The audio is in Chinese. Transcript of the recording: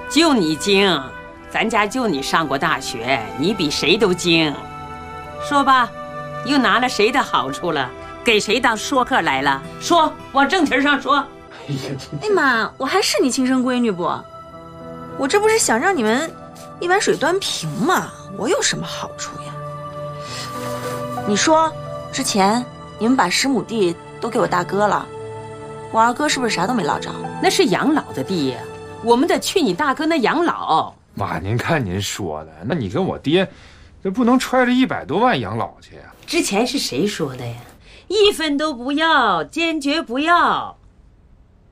就你精，咱家就你上过大学，你比谁都精。说吧，又拿了谁的好处了？给谁当说客来了？说，往正题上说。 哎妈，我还是你亲生闺女不？我这不是想让你们一碗水端平吗？我有什么好处呀？你说，之前你们把10亩地都给我大哥了，我二哥是不是啥都没捞着？ 那是养老的地呀，我们得去你大哥那养老。 妈，您看您说的，那你跟我爹，这不能揣着100多万养老去呀？ 之前是谁说的呀？1分都不要，坚决不要。